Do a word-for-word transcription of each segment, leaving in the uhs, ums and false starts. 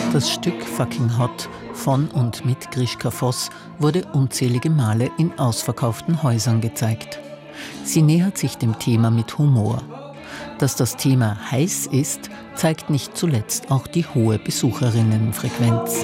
Das Stück Fucking Hot von und mit Grischka Voss wurde unzählige Male in ausverkauften Häusern gezeigt. Sie nähert sich dem Thema mit Humor. Dass das Thema heiß ist, zeigt nicht zuletzt auch die hohe Besucherinnenfrequenz.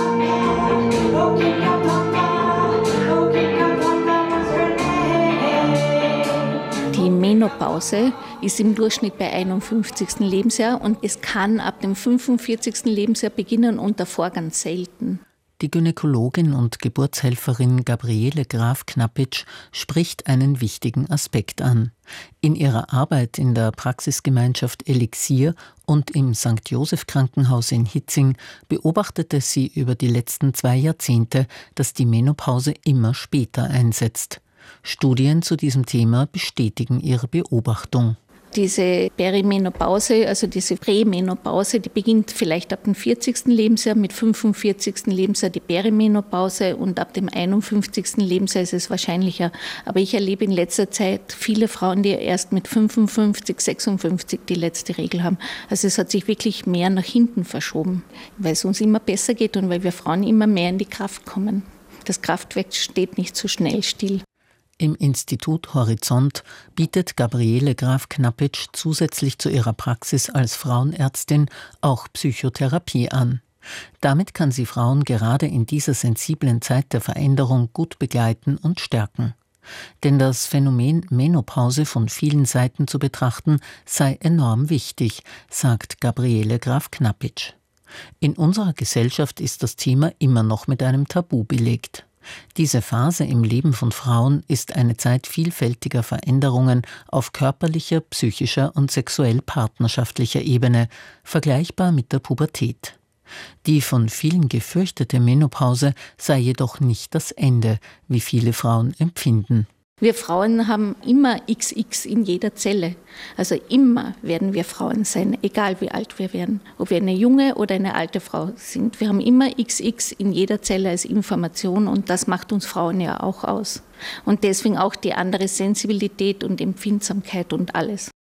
Die Menopause ist im Durchschnitt bei einundfünfzigsten Lebensjahr und es kann ab dem fünfundvierzigsten Lebensjahr beginnen und davor ganz selten. Die Gynäkologin und Geburtshelferin Gabriele Graf-Knappitsch spricht einen wichtigen Aspekt an. In ihrer Arbeit in der Praxisgemeinschaft Elixier und im Sankt Joseph Krankenhaus in Hitzing beobachtete sie über die letzten zwei Jahrzehnte, dass die Menopause immer später einsetzt. Studien zu diesem Thema bestätigen ihre Beobachtung. Diese Perimenopause, also diese Prämenopause, die beginnt vielleicht ab dem vierzigsten Lebensjahr, mit fünfundvierzigsten Lebensjahr die Perimenopause und ab dem einundfünfzigsten Lebensjahr ist es wahrscheinlicher. Aber ich erlebe in letzter Zeit viele Frauen, die erst mit fünfundfünfzig, sechsundfünfzig die letzte Regel haben. Also es hat sich wirklich mehr nach hinten verschoben, weil es uns immer besser geht und weil wir Frauen immer mehr in die Kraft kommen. Das Kraftwerk steht nicht so schnell still. Im Institut Horizont bietet Gabriele Graf-Knappitsch zusätzlich zu ihrer Praxis als Frauenärztin auch Psychotherapie an. Damit kann sie Frauen gerade in dieser sensiblen Zeit der Veränderung gut begleiten und stärken. Denn das Phänomen Menopause von vielen Seiten zu betrachten, sei enorm wichtig, sagt Gabriele Graf-Knappitsch. In unserer Gesellschaft ist das Thema immer noch mit einem Tabu belegt. Diese Phase im Leben von Frauen ist eine Zeit vielfältiger Veränderungen auf körperlicher, psychischer und sexuell-partnerschaftlicher Ebene, vergleichbar mit der Pubertät. Die von vielen gefürchtete Menopause sei jedoch nicht das Ende, wie viele Frauen empfinden. Wir Frauen haben immer X X in jeder Zelle. Also immer werden wir Frauen sein, egal wie alt wir werden. Ob wir eine junge oder eine alte Frau sind. Wir haben immer X X in jeder Zelle als Information und das macht uns Frauen ja auch aus. Und deswegen auch die andere Sensibilität und Empfindsamkeit und alles.